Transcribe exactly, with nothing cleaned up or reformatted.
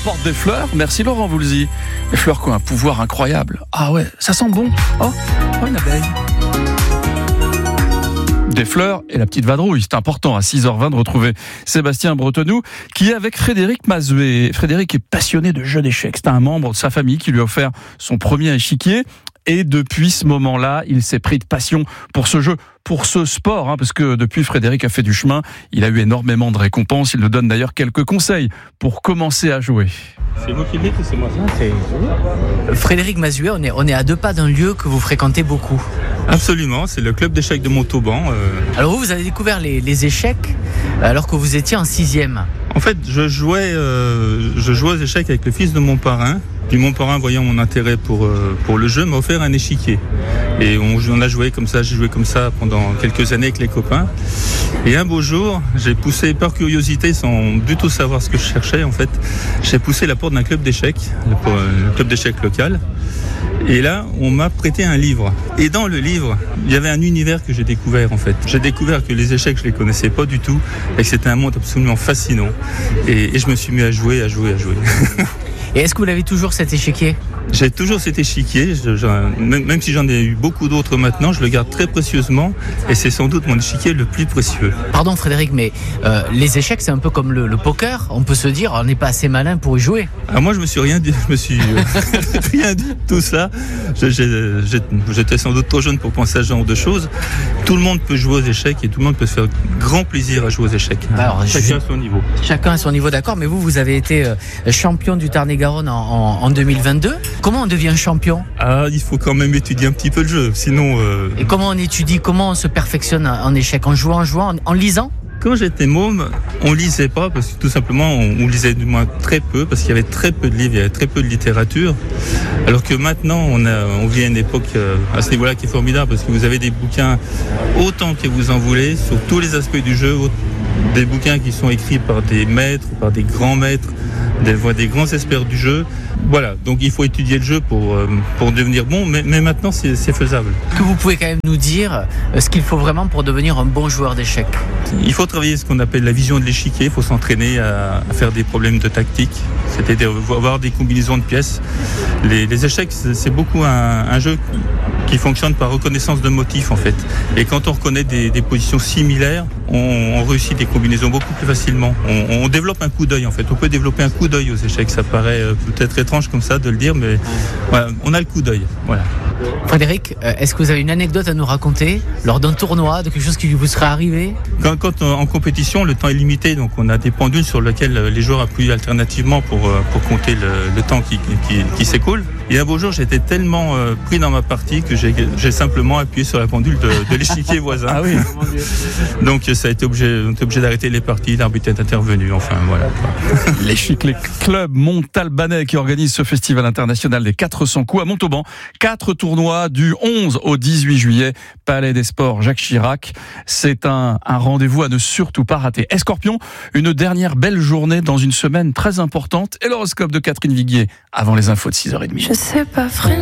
apporte des fleurs. Merci Laurent Voulzy. Les fleurs qui ont un pouvoir incroyable. Ah ouais, ça sent bon. Oh, oh une abeille. Des fleurs et la petite vadrouille. C'est important à six heures vingt de retrouver Sébastien Bretonnoux qui est avec Frédéric Mazuet. Frédéric est passionné de jeux d'échecs. C'est un membre de sa famille qui lui a offert son premier échiquier. Et depuis ce moment-là, il s'est pris de passion pour ce jeu, pour ce sport, hein, parce que depuis, Frédéric a fait du chemin. Il a eu énormément de récompenses. Il nous donne d'ailleurs quelques conseils pour commencer à jouer. C'est vous qui le dites ou c'est moi ça c'est... Frédéric Mazuet, on est, on est à deux pas d'un lieu que vous fréquentez beaucoup. Absolument, c'est le club d'échecs de Montauban. Euh... Alors vous, vous avez découvert les, les échecs alors que vous étiez en sixième. En fait, je jouais, euh, je jouais aux échecs avec le fils de mon parrain. Puis mon parrain, voyant mon intérêt pour, euh, pour le jeu, m'a offert un échiquier. Et on, on a joué comme ça, j'ai joué comme ça pendant quelques années avec les copains. Et un beau jour, j'ai poussé par curiosité, sans du tout savoir ce que je cherchais en fait, j'ai poussé la porte d'un club d'échecs, le, le club d'échecs local. Et là, on m'a prêté un livre. Et dans le livre, il y avait un univers que j'ai découvert en fait. J'ai découvert que les échecs, je les connaissais pas du tout, et que c'était un monde absolument fascinant. Et, et je me suis mis à jouer, à jouer, à jouer. Et est-ce que vous l'avez toujours cet échiquier ? J'ai toujours cet échiquier, je, je, même, même si j'en ai eu beaucoup d'autres maintenant, je le garde très précieusement et c'est sans doute mon échiquier le plus précieux. Pardon Frédéric, mais euh, les échecs c'est un peu comme le, le poker, on peut se dire on n'est pas assez malin pour y jouer. Alors moi je me suis rien dit, je me suis rien dit de tout ça, je, j'ai, j'ai, j'étais sans doute trop jeune pour penser à ce genre de choses. Tout le monde peut jouer aux échecs et tout le monde peut se faire grand plaisir à jouer aux échecs. Alors, chacun je... à son niveau. Chacun à son niveau, d'accord, mais vous, vous avez été euh, champion du Tarn-et-Garonne en, en, en deux mille vingt-deux. Comment on devient champion ? Ah, il faut quand même étudier un petit peu le jeu, sinon... Euh... Et comment on étudie, comment on se perfectionne en échec ? En jouant, en jouant, en, en lisant ? Quand j'étais môme, on lisait pas parce que tout simplement on, on lisait du moins très peu parce qu'il y avait très peu de livres, il y avait très peu de littérature. Alors que maintenant on, a, on vit à une époque euh, à ce niveau-là qui est formidable parce que vous avez des bouquins autant que vous en voulez sur tous les aspects du jeu, des bouquins qui sont écrits par des maîtres, par des grands maîtres, des, des grands experts du jeu. Voilà, donc il faut étudier le jeu pour, euh, pour devenir bon, mais, mais maintenant c'est, c'est faisable. Que vous pouvez quand même nous dire euh, ce qu'il faut vraiment pour devenir un bon joueur d'échecs ? Il faut travailler ce qu'on appelle la vision de l'échiquier, il faut s'entraîner à, à faire des problèmes de tactique, c'est-à-dire avoir des combinaisons de pièces. Les, les échecs, c'est, c'est beaucoup un, un jeu qui fonctionne par reconnaissance de motifs en fait. Et quand on reconnaît des, des positions similaires, on, on réussit des combinaisons beaucoup plus facilement. On, on développe un coup d'œil en fait. On peut développer un coup d'œil aux échecs. Ça paraît peut-être étrange comme ça de le dire, mais voilà, on a le coup d'œil. Voilà. Frédéric, est-ce que vous avez une anecdote à nous raconter lors d'un tournoi, de quelque chose qui vous serait arrivé ? Quand, quand en compétition, le temps est limité, donc on a des pendules sur lesquelles les joueurs appuient alternativement pour, pour compter le, le temps qui, qui, qui s'écoule. Et un beau jour, j'étais tellement euh, pris dans ma partie que j'ai, j'ai simplement appuyé sur la pendule de, de l'échiquier voisin. Ah oui. Donc ça a été obligé, on était obligé d'arrêter les parties, l'arbitre est intervenu, enfin voilà. L'échiquier Club Montalbanais qui organise ce festival international des quatre cents coups à Montauban. Quatre tournois du onze au dix-huit juillet, Palais des Sports Jacques Chirac. C'est un, un rendez-vous à ne surtout pas rater. Escorpion, une dernière belle journée dans une semaine très importante et l'horoscope de Catherine Viguier avant les infos de six heures trente. Je sais pas, frère.